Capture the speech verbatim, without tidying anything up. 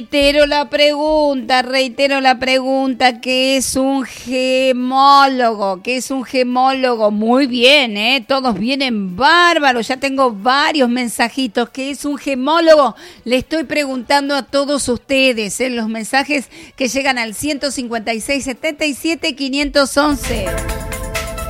Reitero la pregunta, reitero la pregunta, ¿qué es un gemólogo? ¿Qué es un gemólogo? Muy bien, ¿eh? Todos vienen bárbaros, ya tengo varios mensajitos. ¿Qué es un gemólogo? Le estoy preguntando a todos ustedes, en ¿eh? Los mensajes que llegan al ciento cincuenta y seis, setenta y siete, quinientos once.